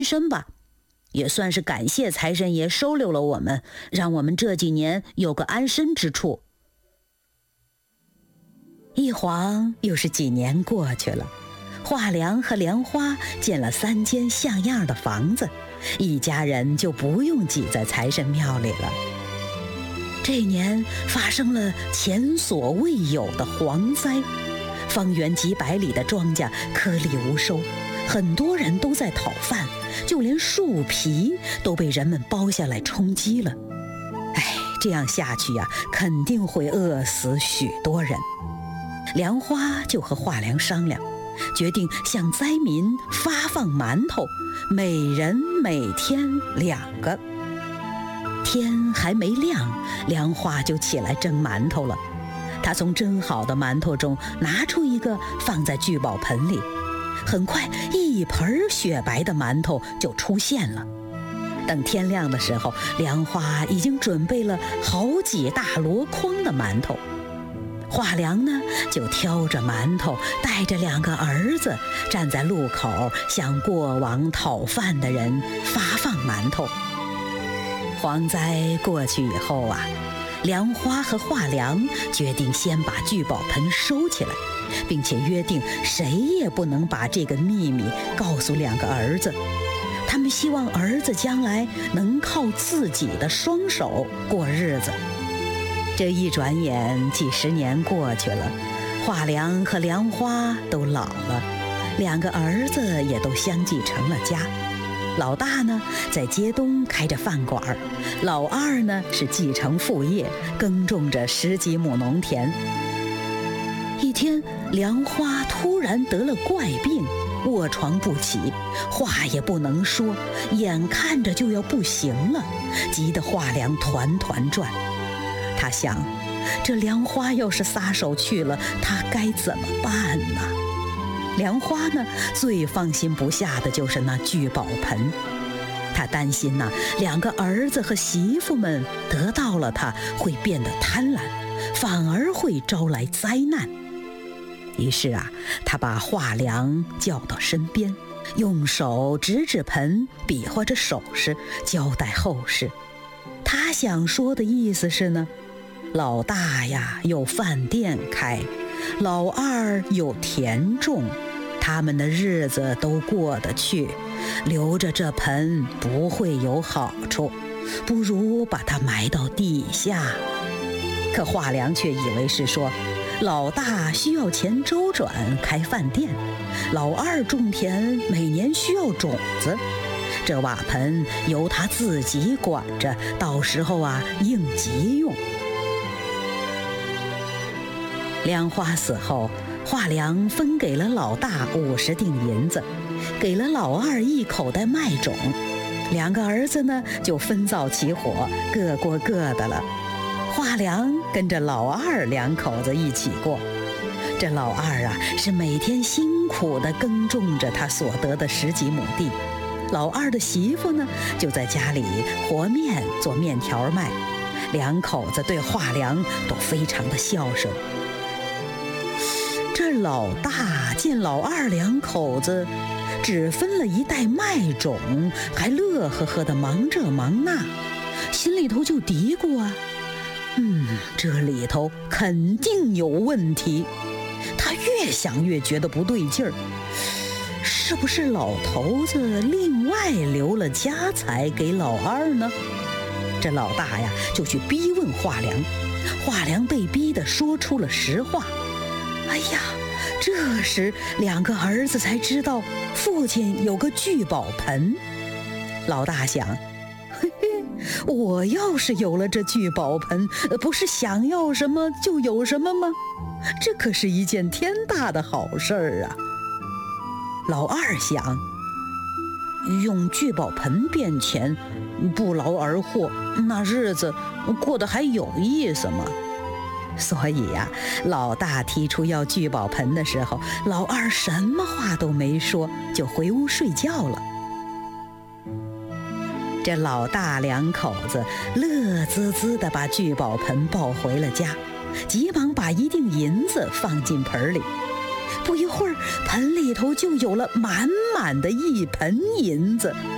身吧，也算是感谢财神爷收留了我们，让我们这几年有个安身之处。一晃又是几年过去了，华良和莲花建了3间像样的房子，一家人就不用挤在财神庙里了。这年发生了前所未有的蝗灾，方圆几百里的庄稼颗粒无收，很多人都在讨饭，就连树皮都被人们剥下来充饥了。这样下去呀，肯定会饿死许多人。莲花就和华良商量，决定向灾民发放馒头，每人每天2个。天还没亮，莲花就起来蒸馒头了。他从蒸好的馒头中拿出一个，放在聚宝盆里，很快一盆雪白的馒头就出现了。等天亮的时候，莲花已经准备了好几大箩筐的馒头。华良呢，就挑着馒头，带着2个儿子，站在路口，向过往讨饭的人发放馒头。蝗灾过去以后啊，莲花和华良决定先把聚宝盆收起来，并且约定谁也不能把这个秘密告诉2个儿子。他们希望儿子将来能靠自己的双手过日子。这一转眼几10年过去了，华良和莲花都老了，2个儿子也都相继成了家。老大呢，在街东开着饭馆，老二呢是继承父业，耕种着10几亩农田。一天，莲花突然得了怪病，卧床不起，话也不能说，眼看着就要不行了，急得华良团团转。他想，这莲花要是撒手去了，他该怎么办呢？莲花呢，最放心不下的就是那聚宝盆。他担心2个儿子和媳妇们得到了它，会变得贪婪，反而会招来灾难。于是他把华良叫到身边，用手指指盆，比划着手势，交代后事。他想说的意思是呢，老大呀有饭店开，老二有田种，他们的日子都过得去，留着这盆不会有好处，不如把它埋到地下。可华良却以为是说，老大需要钱周转开饭店，老二种田每年需要种子，这瓦盆由他自己管着，到时候应急用。莲花死后，华良分给了老大50锭银子，给了老二1口袋麦种。2个儿子呢，就分灶起火，各过各的了。华良跟着老二2口子一起过。这老二是每天辛苦地耕种着他所得的10几亩地。老二的媳妇呢，就在家里和面做面条卖。2口子对华良都非常的孝顺。这老大见老二2口子只分了1袋麦种，还乐呵呵地忙这忙那，心里头就嘀咕这里头肯定有问题。他越想越觉得不对劲儿，是不是老头子另外留了家财给老二呢？这老大就去逼问华良，华良被逼得说出了实话。这时2个儿子才知道父亲有个聚宝盆。老大想，我要是有了这聚宝盆，不是想要什么就有什么吗？这可是一件天大的好事儿啊！老二想，用聚宝盆变钱，不劳而获，那日子过得还有意思吗？所以老大提出要聚宝盆的时候，老二什么话都没说，就回屋睡觉了。这老大2口子乐滋滋地把聚宝盆抱回了家，急忙把1锭银子放进盆里。不一会儿，盆里头就有了满满的1盆银子。